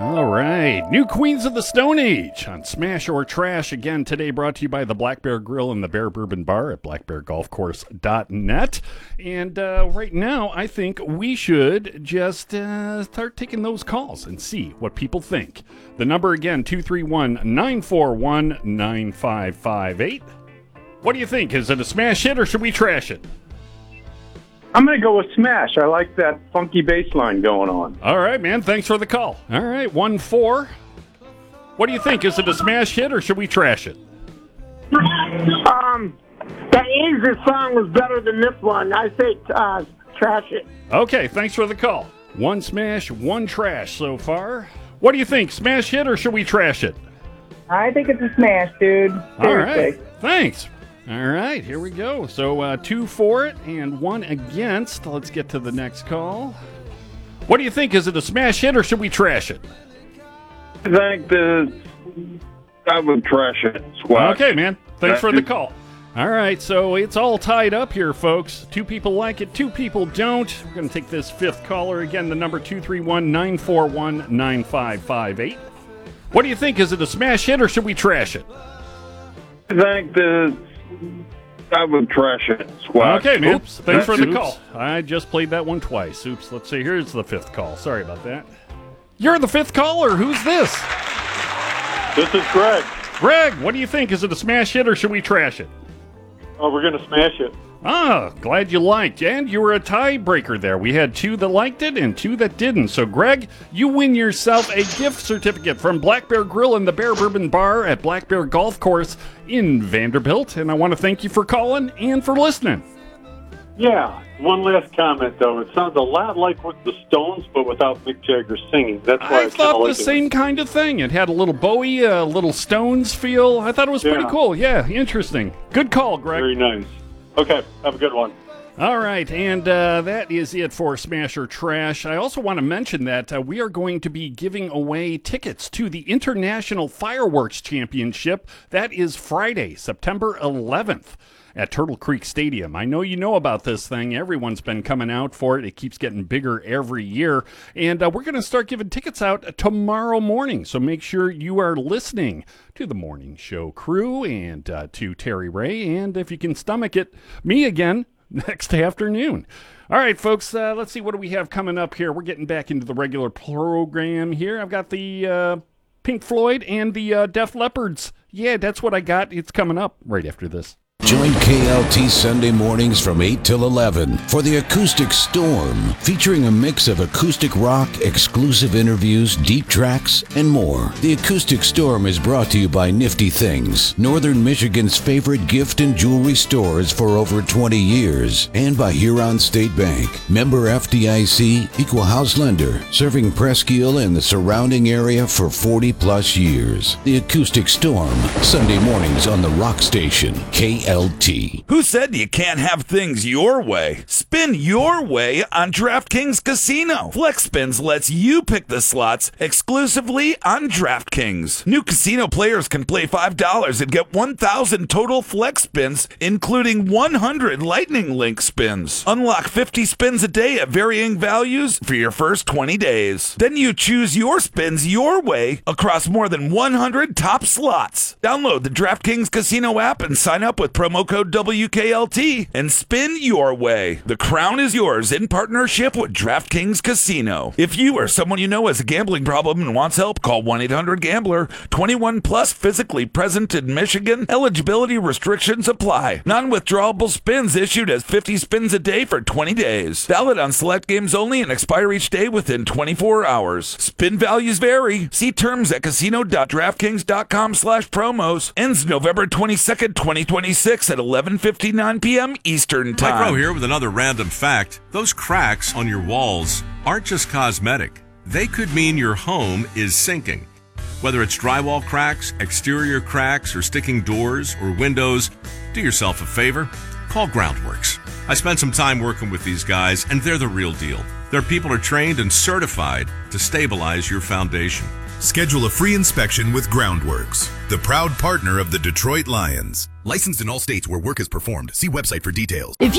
All right, new Queens of the Stone Age on Smash or Trash again today, brought to you by the Black Bear Grill and the Bear Bourbon Bar at blackbeargolfcourse.net. And right now, I think we should just start taking those calls and see what people think. The number again, 231-941-9558. What do you think? Is it a smash hit or should we trash it? I'm going to go with smash. I like that funky bass line going on. All right, man. Thanks for the call. All right, 1-4. What do you think? Is it a smash hit or should we trash it? That Easy song was better than this one. I say trash it. Okay, thanks for the call. One smash, one trash so far. What do you think? Smash hit or should we trash it? I think it's a smash, dude. Seriously. All right, thanks. All right, here we go. So 2 for it and 1 against. Let's get to the next call. What do you think? Is it a smash hit or should we trash it? I think I would trash it. Squash. Okay, man. Thanks for the call. All right, so it's all tied up here, folks. 2 people like it, 2 people don't. We're going to take this 5th caller. Again, the number 231-941-9558. What do you think? Is it a smash hit or should we trash it? I think I would trash it. Squash. Okay, man. Oops. Thanks for the Oops. call. I just played that one twice. Oops. Let's see. Here's the 5th call. Sorry about that. You're the 5th caller. Who's this? This is Greg. Greg, what do you think? Is it a smash hit or should we trash it? Oh, we're going to smash it. Ah, glad you liked. And you were a tiebreaker there. We had 2 that liked it and 2 that didn't. So, Greg, you win yourself a gift certificate from Black Bear Grill and the Bear Bourbon Bar at Black Bear Golf Course in Vanderbilt. And I want to thank you for calling and for listening. Yeah, one last comment, though. It sounds a lot like with the Stones, but without Mick Jagger singing. That's why I thought the same kind of thing. It had a little Bowie, a little Stones feel. I thought it was pretty cool. Yeah, interesting. Good call, Greg. Very nice. Okay, have a good one. All right, and that is it for Smash or Trash. I also want to mention that we are going to be giving away tickets to the International Fireworks Championship. That is Friday, September 11th. At Turtle Creek Stadium. I know you know about this thing. Everyone's been coming out for it. It keeps getting bigger every year. And we're going to start giving tickets out tomorrow morning. So make sure you are listening to the morning show crew and to Terry Ray. And if you can stomach it, me again next afternoon. All right, folks, let's see. What do we have coming up here? We're getting back into the regular program here. I've got the Pink Floyd and the Def Leopards. Yeah, that's what I got. It's coming up right after this. Join KLT Sunday mornings from 8 till 11 for the Acoustic Storm, featuring a mix of acoustic rock, exclusive interviews, deep tracks, and more. The Acoustic Storm is brought to you by Nifty Things, Northern Michigan's favorite gift and jewelry stores for over 20 years, and by Huron State Bank, member FDIC, equal house lender, serving Presque Isle and the surrounding area for 40-plus years. The Acoustic Storm, Sunday mornings on the Rock Station, KLT. Who said you can't have things your way? Spin your way on DraftKings Casino. Flex Spins lets you pick the slots exclusively on DraftKings. New casino players can play $5 and get 1,000 total Flex Spins, including 100 Lightning Link spins. Unlock 50 spins a day at varying values for your first 20 days. Then you choose your spins your way across more than 100 top slots. Download the DraftKings Casino app and sign up with promo code WKLT and spin your way. The crown is yours in partnership with DraftKings Casino. If you or someone you know has a gambling problem and wants help, call 1-800-GAMBLER. 21 plus, physically present in Michigan. Eligibility restrictions apply. Non-withdrawable spins issued as 50 spins a day for 20 days. Valid on select games only and expire each day within 24 hours. Spin values vary. See terms at casino.draftkings.com/promos. Ends November 22nd, 2026 at 11:59 p.m. Eastern Time. Mike Rowe here with another random fact. Those cracks on your walls aren't just cosmetic. They could mean your home is sinking. Whether it's drywall cracks, exterior cracks, or sticking doors or windows, do yourself a favor. Call Groundworks. I spent some time working with these guys, and they're the real deal. Their people are trained and certified to stabilize your foundation. Schedule a free inspection with Groundworks, the proud partner of the Detroit Lions. Licensed in all states where work is performed. See website for details.